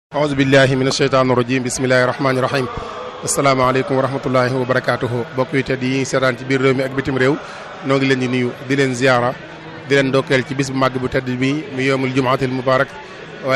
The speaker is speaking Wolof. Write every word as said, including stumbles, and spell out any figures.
aouzu billahi min asheytaan rajim bismillahi rahmaani rahim asalaamaaleykum wa rahmatullahi wa barakatuhu bokk yi tedd yi seetaan ci biir réew mi ak bitim réew noo ngi leen di nuyu di leen ziara di leen ndokkeel ci bis bu màgg bu tedd bi mu yoomul jumaatil mubarak